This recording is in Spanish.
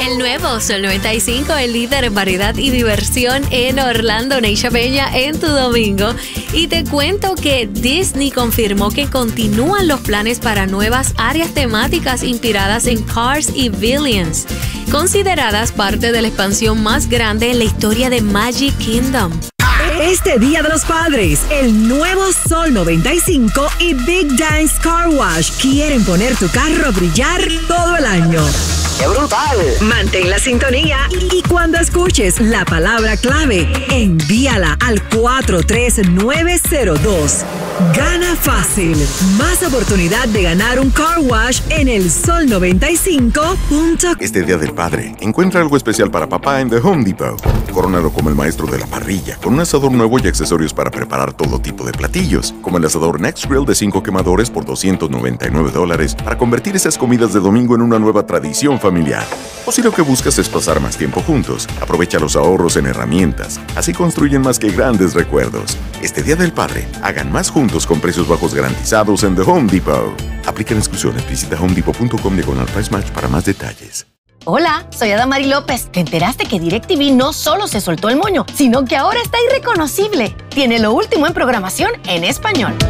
El nuevo Sol 95, el líder en variedad y diversión en Orlando. Neisha Peña en tu domingo. Y te cuento que Disney confirmó que continúan los planes para nuevas áreas temáticas inspiradas en Cars y Villains, consideradas parte de la expansión más grande en la historia de Magic Kingdom. Este Día de los Padres, el nuevo Sol 95 y Big Dance Car Wash quieren poner tu carro a brillar todo el año. ¡Qué brutal! Mantén la sintonía y cuando escuches la palabra clave, envíala al 43902. Gana fácil. Más oportunidad de ganar un car wash en el sol95.com. Este Día del Padre, encuentra algo especial para papá en The Home Depot. Corónalo como el maestro de la parrilla, con un asador nuevo y accesorios para preparar todo tipo de platillos, como el asador Next Grill de 5 quemadores por $299 para convertir esas comidas de domingo en una nueva tradición familiar. O si lo que buscas es pasar más tiempo juntos, aprovecha los ahorros en herramientas. Así construyen más que grandes recuerdos. Este Día del Padre, hagan más juntos con precios bajos garantizados en The Home Depot. Aplican exclusiones. Visita homedepot.com/price match para más detalles. Hola, soy Adamari López. ¿Te enteraste que DirecTV no solo se soltó el moño, sino que ahora está irreconocible? Tiene lo último en programación en español.